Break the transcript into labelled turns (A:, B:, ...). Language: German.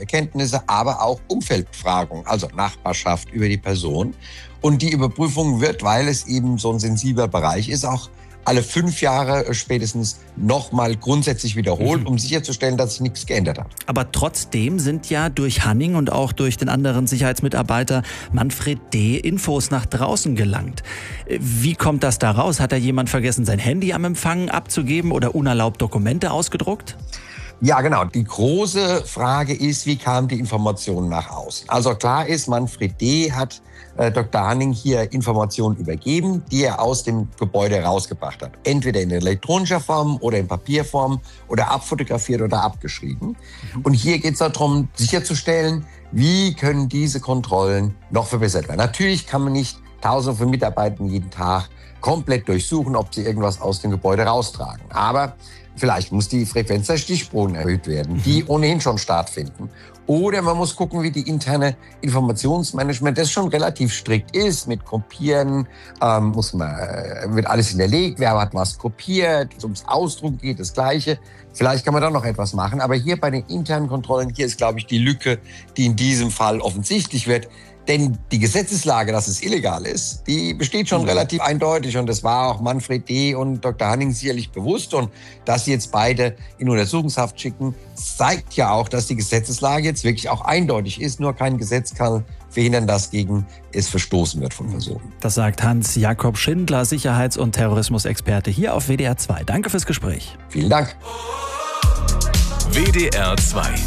A: Kenntnisse, aber auch Umfeldbefragung, also Nachbarschaft über die Person. Und die Überprüfung wird, weil es eben so ein sensibler Bereich ist, auch alle 5 Jahre spätestens nochmal grundsätzlich wiederholt, um sicherzustellen, dass sich nichts geändert hat.
B: Aber trotzdem sind ja durch Hanning und auch durch den anderen Sicherheitsmitarbeiter Manfred D. Infos nach draußen gelangt. Wie kommt das da raus? Hat da jemand vergessen, sein Handy am Empfang abzugeben oder unerlaubt Dokumente ausgedruckt?
A: Ja, genau. Die große Frage ist, wie kam die Information nach außen? Also klar ist, Manfred D. hat Dr. Hanning hier Informationen übergeben, die er aus dem Gebäude rausgebracht hat. Entweder in elektronischer Form oder in Papierform oder abfotografiert oder abgeschrieben. Und hier geht es darum, sicherzustellen, wie können diese Kontrollen noch verbessert werden. Natürlich kann man nicht Tausende von Mitarbeitern jeden Tag komplett durchsuchen, ob sie irgendwas aus dem Gebäude raustragen. Aber vielleicht muss die Frequenz der Stichproben erhöht werden, die ohnehin schon stattfinden. Oder man muss gucken, wie die interne Informationsmanagement, das schon relativ strikt ist, mit Kopieren, wird alles hinterlegt, wer hat was kopiert, ums Ausdruck geht das Gleiche. Vielleicht kann man da noch etwas machen, aber hier bei den internen Kontrollen, hier ist, glaube ich, die Lücke, die in diesem Fall offensichtlich wird. Denn die Gesetzeslage, dass es illegal ist, die besteht schon relativ eindeutig. Und das war auch Manfred D. und Dr. Hanning sicherlich bewusst. Und dass sie jetzt beide in Untersuchungshaft schicken, zeigt ja auch, dass die Gesetzeslage jetzt wirklich auch eindeutig ist. Nur kein Gesetz kann verhindern, dass gegen es verstoßen wird von Personen.
B: Das sagt Hans-Jakob Schindler, Sicherheits- und Terrorismusexperte hier auf WDR 2. Danke fürs Gespräch.
A: Vielen Dank.
C: WDR 2